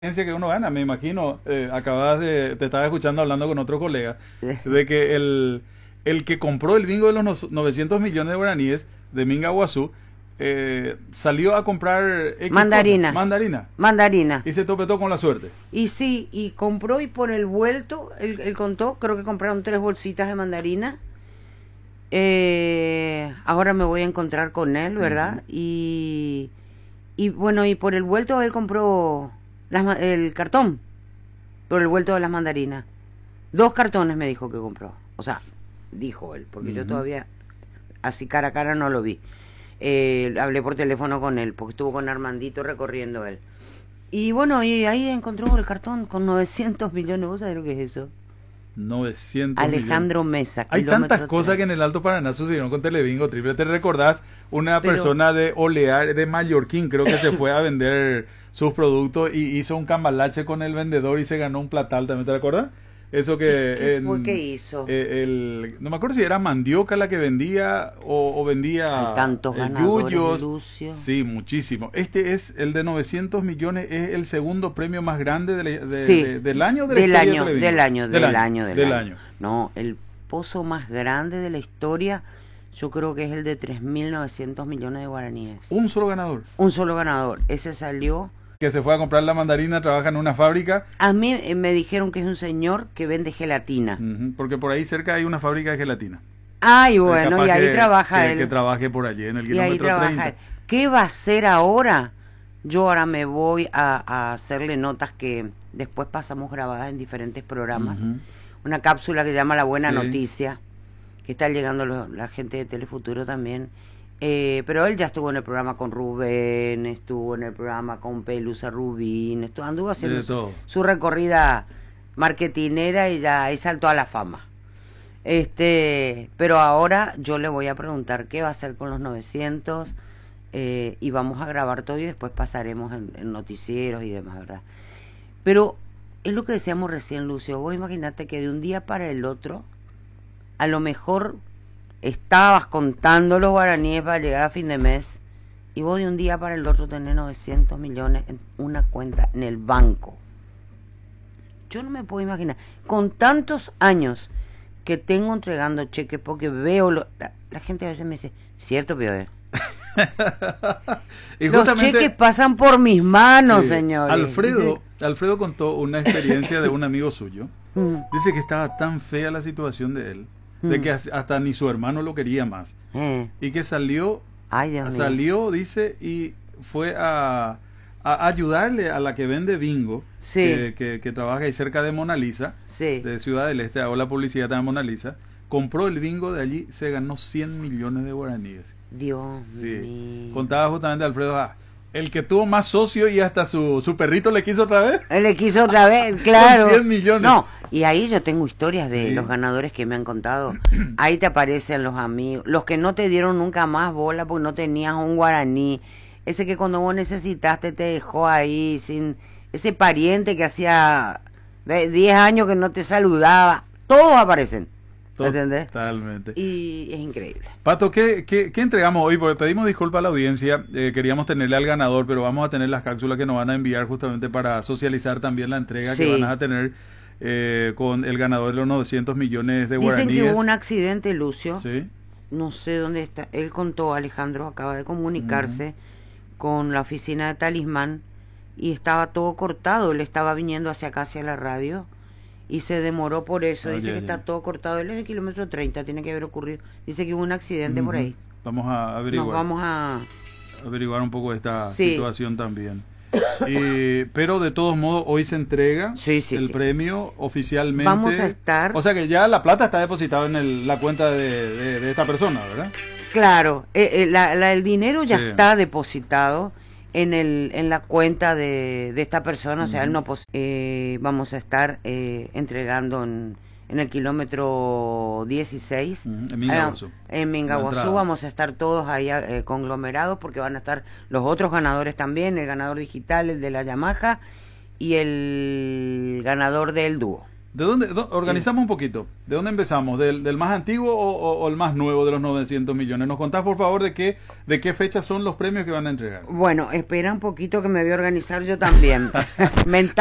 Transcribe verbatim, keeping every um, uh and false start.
que uno gana, me imagino, eh, acabas de, te estaba escuchando hablando con otro colega, de que el, el que compró el bingo de los no- novecientos millones de guaraníes de Mingaguazú, eh, salió a comprar X Mandarina. cosas, mandarina, Mandarina. y se topetó con la suerte. Y sí, y compró y por el vuelto, él, él contó, creo que compraron tres bolsitas de mandarina. Eh, ahora me voy a encontrar con él, ¿verdad? Ujú. Y, y bueno, y por el vuelto él compró las ma- el cartón, por el vuelto de las mandarinas. Dos cartones me dijo que compró. O sea, dijo él, porque yo Ujú. todavía así cara a cara no lo vi. Eh, hablé por teléfono con él, porque estuvo con Armandito recorriendo él. Y bueno, y ahí encontró el cartón con novecientos millones. ¿Vos sabés lo que es eso? novecientos Alejandro millones. Mesa, Hay tantas kilómetro cosas tres. que en el Alto Paraná sucedieron con Telebingo Triple. ¿Te recordás? Una Pero, persona de Olear, de Mallorquín, creo que se fue a vender sus productos y hizo un cambalache con el vendedor y se ganó un platal, ¿también te recuerdas? Eso ¿qué, que qué en, fue que hizo? eh, el, no me acuerdo si era mandioca la que vendía o, o Hay vendía tantos eh, ganadores, yuyos. Lucio. Sí, muchísimo. Este es el de novecientos millones, es el segundo premio más grande de la- de- Sí, de- del año de la del historia de año, Telebingo. del año, Del del año, año, del del año. año. No, el pozo más grande de la historia, yo creo que es el de tres mil novecientos millones de guaraníes. Un solo ganador. Un solo ganador. Ese salió. Que se fue a comprar la mandarina, trabaja en una fábrica, A mí eh, me dijeron que es un señor que vende gelatina. ujú, porque por ahí cerca hay una fábrica de gelatina. Ay, Eh, bueno, capaz y ahí que, trabaja que, él. que trabaje por allí en el Y ahí kilómetro trabaja treinta. él. ¿Qué va a hacer ahora? Yo ahora me voy a, a hacerle notas que después pasamos grabadas en diferentes programas. Ujú. Una cápsula que se llama La Buena Sí. Noticia, que está llegando lo- la gente de Telefuturo también. Eh, pero él ya estuvo en el programa con Rubén, estuvo en el programa con Pelusa Rubín, estuvo, anduvo haciendo De su, todo. su recorrida marketinera y ya ahí saltó a la fama. Este, pero ahora yo le voy a preguntar qué va a hacer con los novecientos, eh, y vamos a grabar todo y después pasaremos en, en noticieros y demás, ¿verdad? Pero es lo que decíamos recién, Lucio. Vos imaginate que de un día para el otro, a lo mejor estabas contando los guaraníes para llegar a fin de mes y vos de un día para el otro tenés novecientos millones en una cuenta en el banco. Yo no me puedo imaginar. Con tantos años que tengo entregando cheques, porque veo, lo, la, la gente a veces me dice, cierto, Piover, Y los justamente, cheques pasan por mis manos, sí, señores. Alfredo, Alfredo contó una experiencia de un amigo suyo. Mm, Dice que estaba tan fea la situación de él, de Mm. que as- hasta ni su hermano lo quería más. eh. Y que salió, Ay, Dios mío. salió, dice, y fue a, a ayudarle a la que vende bingo, Sí. que, que, que trabaja ahí cerca de Mona Lisa, Sí. de Ciudad del Este, hago la publicidad de Mona Lisa. Compró el bingo de allí, se ganó cien millones de guaraníes. Dios Sí. mío. Contaba justamente Alfredo, ah, el que tuvo más socio y hasta su, su perrito le quiso otra vez. Él le quiso otra vez, claro. cien millones. No, y ahí yo tengo historias de Sí. los ganadores que me han contado. Ahí te aparecen los amigos, los que no te dieron nunca más bola porque no tenías un guaraní. Ese que cuando vos necesitaste te dejó ahí sin... Ese pariente que hacía ve, diez años que no te saludaba. Todos aparecen. ¿Entendés? Totalmente. Y es increíble. Pato, ¿qué, qué, qué entregamos hoy? Porque pedimos disculpas a la audiencia, eh, queríamos tenerle al ganador, pero vamos a tener las cápsulas que nos van a enviar justamente para socializar también la entrega Sí. que van a tener eh, con el ganador de los novecientos millones de Dicen guaraníes. que hubo un accidente, Lucio. Sí. No sé dónde está. Él contó, Alejandro acaba de comunicarse con la oficina de Talismán y estaba todo cortado. Él estaba viniendo hacia acá, hacia la radio, y se demoró por eso. Ay, Dice ay, que ay. está todo cortado. Él es el kilómetro treinta, tiene que haber ocurrido. Dice que hubo un accidente por Ujú. ahí. Vamos a averiguar. Nos vamos a... averiguar un poco esta Sí. situación también. Eh, pero de todos modos, hoy se entrega Sí, sí, el sí. premio oficialmente. Vamos a estar- O sea que ya la plata está depositada en el- la cuenta de, de- de esta persona, ¿verdad? Claro, eh, eh, la- la- el dinero ya Sí. está depositado en el en la cuenta de, de esta persona, o sea, él no pos- eh, vamos a estar eh, entregando en, en el kilómetro dieciséis, Ujú, en Mingaguazú. eh, en La Mingaguazú, entrada. vamos a estar todos ahí eh, conglomerados porque van a estar los otros ganadores también, el ganador digital, el de la Yamaha y el ganador del dúo. ¿De dónde? do- organizamos un poquito. ¿De dónde empezamos? ¿Del, del más antiguo o, o- o el más nuevo de los novecientos millones? ¿Nos contás, por favor, de qué, de qué fecha son los premios que van a entregar? Bueno, espera un poquito que me voy a organizar yo también.